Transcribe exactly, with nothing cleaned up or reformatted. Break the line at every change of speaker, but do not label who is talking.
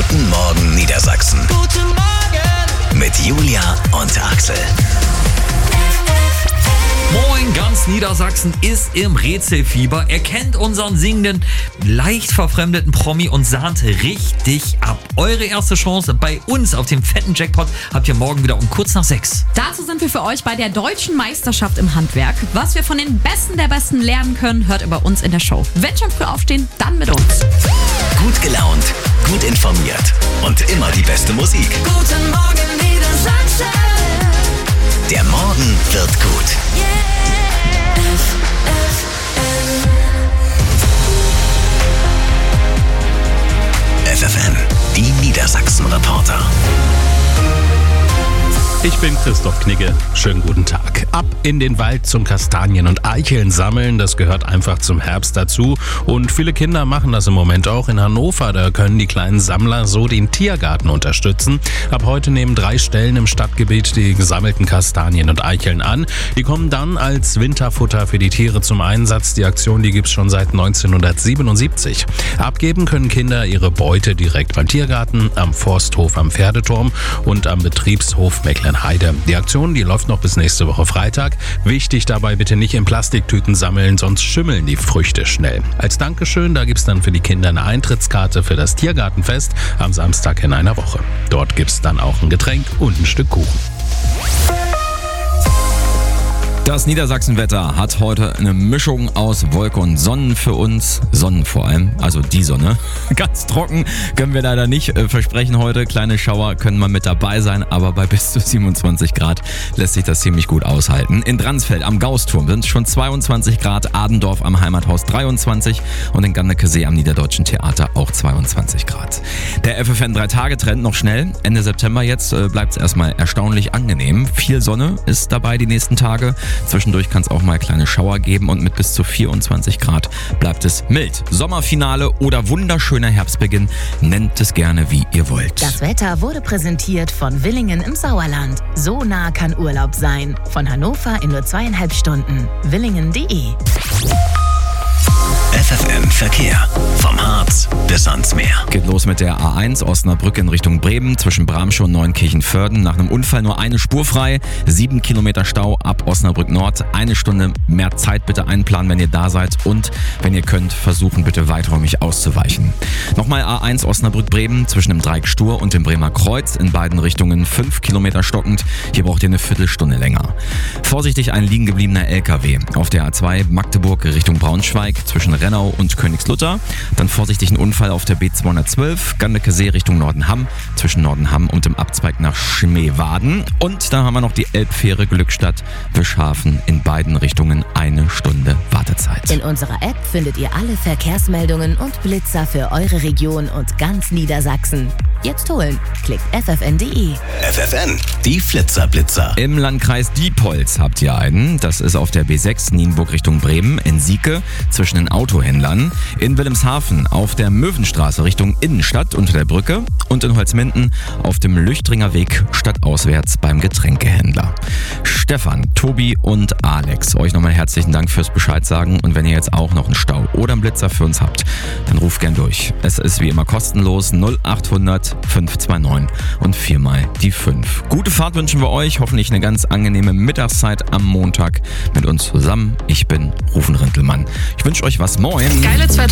Guten Morgen Niedersachsen.
Guten Morgen.
Mit Julia und Axel.
Moin, ganz Niedersachsen ist im Rätselfieber. Er kennt unseren singenden, leicht verfremdeten Promi und sahnt richtig ab. Eure erste Chance bei uns auf dem fetten Jackpot habt ihr morgen wieder um kurz nach sechs.
Dazu sind wir für euch bei der Deutschen Meisterschaft im Handwerk. Was wir von den Besten der Besten lernen können, hört ihr bei uns in der Show. Wenn schon früh aufstehen, dann mit uns.
Gut gelaunt, gut informiert und immer die beste Musik.
Guten Morgen Niedersachsen.
Der Morgen wird gut. F F N, die Niedersachsen-Reporter.
Ich bin Christoph Knigge. Schönen guten Tag. Ab in den Wald zum Kastanien und Eicheln sammeln, das gehört einfach zum Herbst dazu. Und viele Kinder machen das im Moment auch in Hannover. Da können die kleinen Sammler so den Tiergarten unterstützen. Ab heute nehmen drei Stellen im Stadtgebiet die gesammelten Kastanien und Eicheln an. Die kommen dann als Winterfutter für die Tiere zum Einsatz. Die Aktion, die gibt's schon seit neunzehnhundertsiebenundsiebzig. Abgeben können Kinder ihre Beute direkt beim Tiergarten, am Forsthof am Pferdeturm und am Betriebshof Mecklenheide. Die Aktion, die läuft noch bis nächste Woche Freitag. Wichtig dabei, bitte nicht in Plastiktüten sammeln, sonst schimmeln die Früchte schnell. Als Dankeschön, da gibt's dann für die Kinder eine Eintrittskarte für das Tiergartenfest am Samstag in einer Woche. Dort gibt's dann auch ein Getränk und ein Stück Kuchen.
Das Niedersachsenwetter hat heute eine Mischung aus Wolke und Sonnen für uns. Sonnen vor allem, also die Sonne. Ganz trocken können wir leider nicht äh, versprechen heute. Kleine Schauer können mal mit dabei sein, aber bei bis zu siebenundzwanzig Grad lässt sich das ziemlich gut aushalten. In Dransfeld am Gausturm sind es schon zweiundzwanzig Grad, Adendorf am Heimathaus dreiundzwanzig und in Gannekesee am Niederdeutschen Theater auch zweiundzwanzig Grad. Der F F N drei Tage Trend noch schnell. Ende September jetzt äh, bleibt es erstmal erstaunlich angenehm. Viel Sonne ist dabei die nächsten Tage. Zwischendurch kann es auch mal kleine Schauer geben und mit bis zu vierundzwanzig Grad bleibt es mild. Sommerfinale oder wunderschöner Herbstbeginn, nennt es gerne wie ihr wollt.
Das Wetter wurde präsentiert von Willingen im Sauerland. So nah kann Urlaub sein. Von Hannover in nur zweieinhalb Stunden. willingen punkt de
F F N Verkehr. Vom Harz bis ans Meer.
Geht los mit der A eins Osnabrück in Richtung Bremen zwischen Bramschow und Neunkirchen-Vörden. Nach einem Unfall nur eine Spur frei. Sieben Kilometer Stau ab Osnabrück Nord. Eine Stunde mehr Zeit bitte einplanen, wenn ihr da seid. Und wenn ihr könnt, versuchen bitte weiträumig auszuweichen. Nochmal A eins Osnabrück-Bremen zwischen dem Dreieck Stur und dem Bremer Kreuz. In beiden Richtungen fünf Kilometer stockend. Hier braucht ihr eine Viertelstunde länger. Vorsichtig ein liegen gebliebener L K W. Auf der A zwei Magdeburg Richtung Braunschweig zwischen Rennau und Königslutter. Dann vorsichtig ein Unfall auf der B zweihundertzwölf, Gannekesee Richtung Nordenham, zwischen Nordenham und dem Abzweig nach Schmeewaden. Und dann haben wir noch die Elbfähre Glückstadt, Wischhafen, in beiden Richtungen eine Stunde Wartezeit.
In unserer App findet ihr alle Verkehrsmeldungen und Blitzer für eure Region und ganz Niedersachsen. Jetzt holen. Klickt f f n punkt de.
F F N, die Flitzerblitzer.
Im Landkreis Diepholz habt ihr einen. Das ist auf der B sechs Nienburg Richtung Bremen, in Sieke zwischen den Autohändlern, in Wilhelmshaven auf der Möwenstraße Richtung Innenstadt unter der Brücke und in Holzminden auf dem Lüchtringer Weg stadtauswärts beim Getränkehändler. Stefan, Tobi und Alex, euch nochmal herzlichen Dank fürs Bescheid sagen und wenn ihr jetzt auch noch einen Stau oder einen Blitzer für uns habt, dann ruft gern durch. Es ist wie immer kostenlos null achthundert fünf zwei neun und viermal die fünf. Gute Fahrt wünschen wir euch, hoffentlich eine ganz angenehme Mittagszeit am Montag mit uns zusammen. Ich bin Rufen Rintelmann. Ich wünsche euch was. Moin!
Geile zwei